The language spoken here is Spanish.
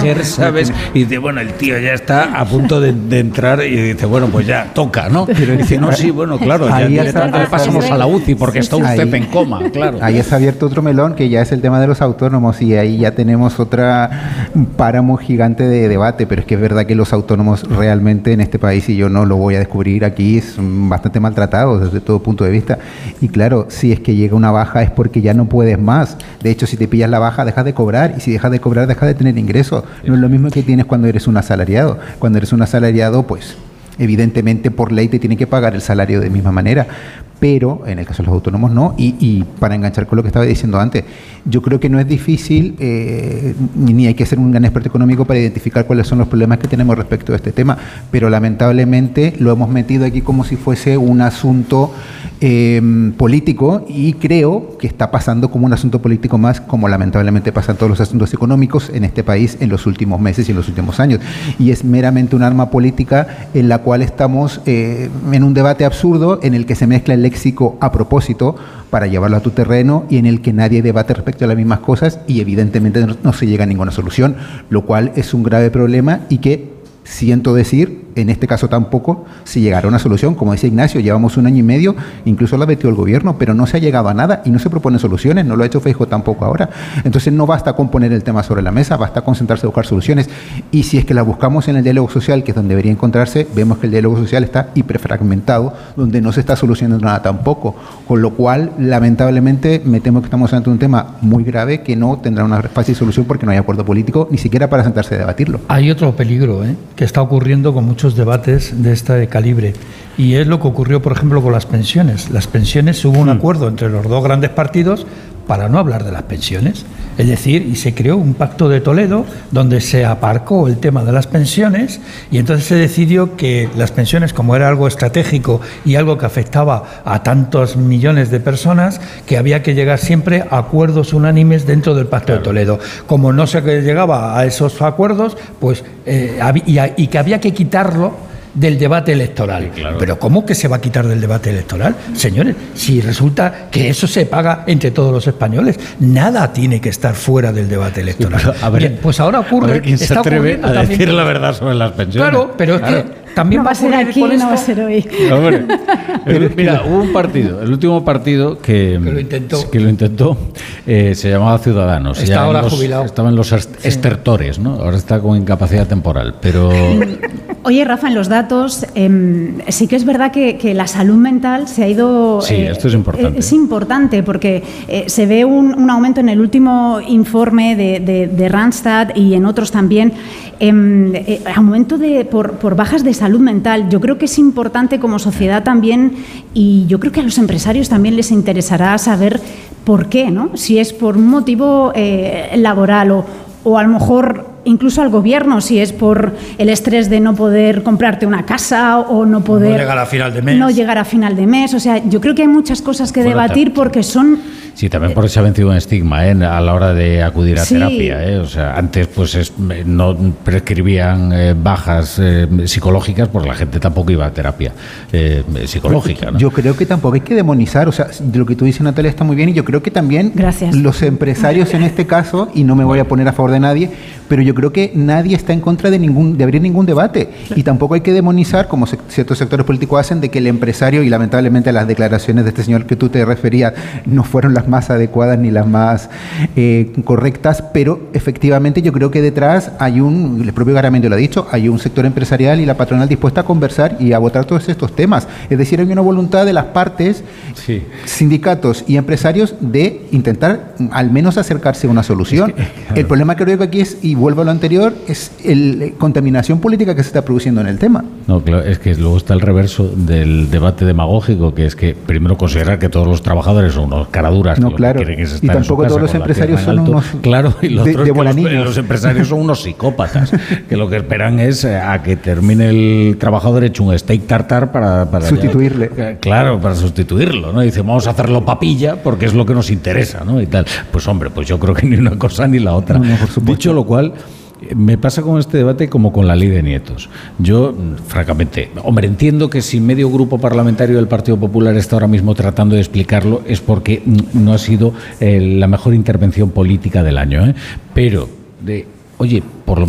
mujer, ¿sabes? Y dice, bueno, el tío ya está a punto de entrar y dice, bueno, pues ya toca, ¿no? Pero dice, no, sí, bueno, claro, ya directamente le pasamos a la UCI porque está usted en coma, claro. Ahí está abierto otro melón que ya es el tema de los autónomos, y ahí ya tenemos un páramo gigante de debate, pero es que es verdad que los autónomos realmente en este país, y yo no lo voy a descubrir aquí, son bastante maltratados desde todo punto de vista. Y claro, si es que llega una baja es porque ya no puedes más. De hecho, si te pillas la baja, dejas de cobrar, y si dejas de cobrar, dejas de tener ingresos. No es lo mismo que tienes cuando eres un asalariado. Cuando eres un asalariado, pues evidentemente por ley te tienen que pagar el salario de misma manera, pero en el caso de los autónomos no. Y para enganchar con lo que estaba diciendo antes, yo creo que no es difícil, ni hay que ser un gran experto económico para identificar cuáles son los problemas que tenemos respecto a este tema, pero lamentablemente lo hemos metido aquí como si fuese un asunto político, y creo que está pasando como un asunto político más, como lamentablemente pasan todos los asuntos económicos en este país en los últimos meses y en los últimos años, y es meramente un arma política en la cual estamos en un debate absurdo en el que se mezcla el léxico a propósito para llevarlo a tu terreno, y en el que nadie debate respecto a las mismas cosas, y evidentemente no se llega a ninguna solución, lo cual es un grave problema, y que siento decir, en este caso tampoco se llegará a una solución. Como decía Ignacio, llevamos 1 año y medio, incluso lo ha metido el gobierno, pero no se ha llegado a nada y no se proponen soluciones, no lo ha hecho Feijóo tampoco ahora. Entonces no basta con poner el tema sobre la mesa, basta con sentarse a buscar soluciones, y si es que las buscamos en el diálogo social, que es donde debería encontrarse, vemos que el diálogo social está hiperfragmentado, donde no se está solucionando nada tampoco, con lo cual lamentablemente me temo que estamos ante un tema muy grave que no tendrá una fácil solución porque no hay acuerdo político ni siquiera para sentarse a debatirlo. Hay otro peligro que está ocurriendo con muchos debates de este calibre, y es lo que ocurrió, por ejemplo, con las pensiones. Las pensiones, hubo un acuerdo entre los dos grandes partidos para no hablar de las pensiones, es decir, y se creó un pacto de Toledo donde se aparcó el tema de las pensiones, y entonces se decidió que las pensiones, como era algo estratégico y algo que afectaba a tantos millones de personas, que había que llegar siempre a acuerdos unánimes dentro del pacto de Toledo. Como no se llegaba a esos acuerdos, pues y que había que quitarlo del debate electoral. Sí, claro. Pero ¿cómo que se va a quitar del debate electoral? Señores, si resulta que eso se paga entre todos los españoles, nada tiene que estar fuera del debate electoral. Sí, a ver, bien, pues ahora ocurre... A ver quién se atreve a decir la verdad sobre las pensiones. Claro, pero es que también no va a ser aquí, no va a ser hoy. Hombre, mira, hubo un partido, el último partido que lo intentó, se llamaba Ciudadanos. Está ahora jubilado. Estaba en los estertores, ¿no? Ahora está con incapacidad temporal, pero... Oye, Rafa, en los datos sí que es verdad que la salud mental se ha ido... Sí, esto es importante. Es importante porque se ve un aumento en el último informe de Randstad y en otros también, aumento por bajas de salud mental. Yo creo que es importante como sociedad también, y yo creo que a los empresarios también les interesará saber por qué, ¿no? Si es por un motivo laboral o a lo mejor incluso al gobierno, si es por el estrés de no poder comprarte una casa o no poder... No llegar a final de mes. No llegar a final de mes. O sea, yo creo que hay muchas cosas que debatir porque son... Sí, también por eso se ha vencido un estigma a la hora de acudir a terapia. O sea, antes pues no prescribían bajas psicológicas porque la gente tampoco iba a terapia psicológica, ¿no? Yo creo que tampoco hay que demonizar, o sea, lo que tú dices, Natalia, está muy bien, y yo creo que también los empresarios en este caso, y no me voy a poner a favor de nadie, pero yo creo que nadie está en contra de abrir ningún debate, y tampoco hay que demonizar, como ciertos sectores políticos hacen, de que el empresario, y lamentablemente las declaraciones de este señor que tú te referías no fueron las más adecuadas ni las más correctas, pero efectivamente yo creo que detrás hay el propio Garamendi lo ha dicho, hay un sector empresarial y la patronal dispuesta a conversar y a votar todos estos temas. Es decir, hay una voluntad de las partes, sindicatos y empresarios, de intentar al menos acercarse a una solución. El problema que creo que aquí es, y vuelvo a lo anterior, es la contaminación política que se está produciendo en el tema. No, claro, es que luego está el reverso del debate demagógico, que es que primero considerar que todos los trabajadores son unos caraduras. No, claro, y tampoco todos los empresarios son unos... Claro, y los los empresarios son unos psicópatas, que lo que esperan es a que termine el trabajador hecho un steak tartar para sustituirle. Claro, para sustituirlo, ¿no? Dice, vamos a hacerlo papilla porque es lo que nos interesa, ¿no? Y tal. Pues hombre, pues yo creo que ni una cosa ni la otra. No, por supuesto. Dicho lo cual, me pasa con este debate como con la ley de nietos. Yo, francamente, hombre, entiendo que si medio grupo parlamentario del Partido Popular está ahora mismo tratando de explicarlo es porque no ha sido la mejor intervención política del año, ¿eh? Pero, oye, por lo